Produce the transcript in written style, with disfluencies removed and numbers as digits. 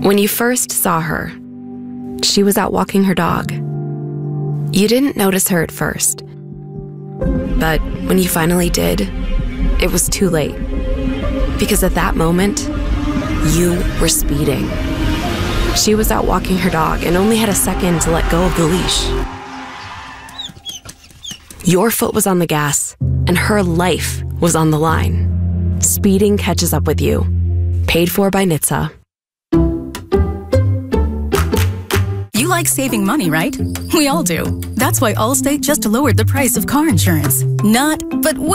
When you first saw her, she was out walking her dog. You didn't notice her at first. But when you finally did, it was too late. Because at that moment, you were speeding. She was out walking her dog and only had a second to let go of the leash. Your foot was on the gas, and her life was on the line. Speeding catches up with you. Paid for by NHTSA. You like saving money, right? We all do. That's why Allstate just lowered the price of car insurance. Not, but